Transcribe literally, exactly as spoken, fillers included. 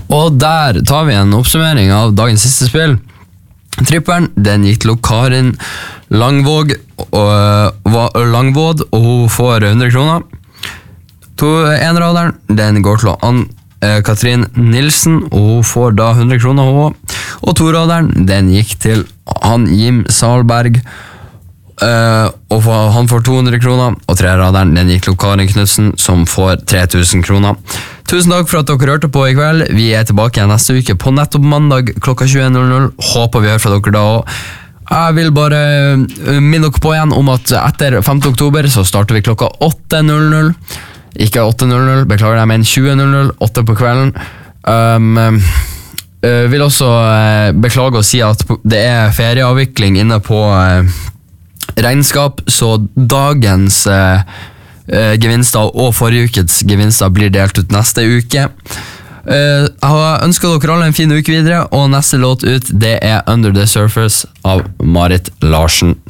Og der tar vi en oppsummering av dagens siste spill. Tripperen, den gikk til Karin Langvåg og Langvåd, og hun får hundre kroner. To enraderen, den går til Ann Katrin Nilsen, og hun får da hundre kroner hun. Og toraderen, den gikk til han Jim Salberg, Uh, og for, han får to hundre kroner. Og treraderen, den gikk til Karin Knudsen, som får tre tusen kroner. Tusen takk for at dere hørte på i kveld. Vi er tilbake igjen neste uke på nettopp mandag klokka tjueen. Håper vi hører fra dere da også. Jeg vil bare minne dere på igjen om at etter femte oktober så starter vi klokka åtte. Ikke åtte, beklager jeg, men tjue. åtte på kvelden. um, uh, Vil også uh, beklage å si at det er ferieavvikling inne på uh, regnskap, så dagens eh, gevinster og forrige ukets gevinster blir delt ut neste uke. Eh, jeg ønsker dere alle en fin uke videre, og neste låt ut, det er Under the Surface av Marit Larsen.